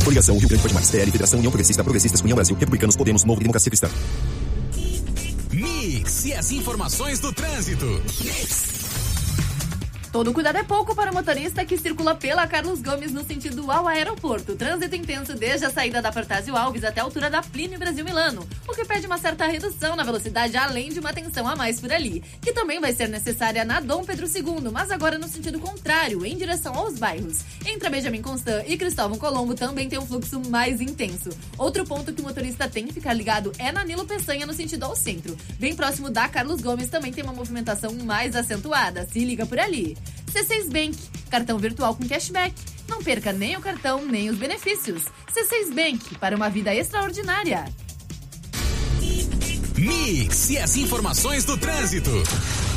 Coligação Rio Grande Pode Mais, PL, Federação União Progressista, Progressistas, União Brasil, Republicanos, Podemos, Novo, Democracia Cristã. Mix e as informações do trânsito. Todo cuidado é pouco para o motorista que circula pela Carlos Gomes no sentido ao aeroporto. Trânsito intenso desde a saída da Protásio Alves até a altura da Plínio Brasil Milano, o que pede uma certa redução na velocidade, além de uma atenção a mais por ali, que também vai ser necessária na Dom Pedro II, mas agora no sentido contrário, em direção aos bairros. Entre a Benjamin Constant e Cristóvão Colombo também tem um fluxo mais intenso. Outro ponto que o motorista tem que ficar ligado é na Nilo Peçanha, no sentido ao centro. Bem próximo da Carlos Gomes também tem uma movimentação mais acentuada. Se liga por ali. C6 Bank, cartão virtual com cashback. Não perca nem o cartão, nem os benefícios. C6 Bank, para uma vida extraordinária. Mix e as informações do trânsito.